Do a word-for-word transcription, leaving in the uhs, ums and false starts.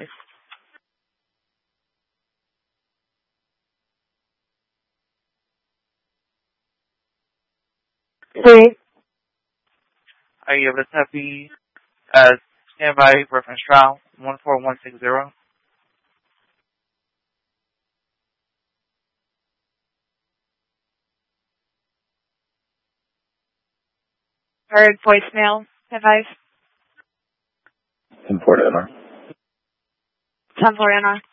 please. Wait. Are you able to copy uh, standby reference trial one four one six zero? Heard voicemail advice. ten four N R. ten four N R.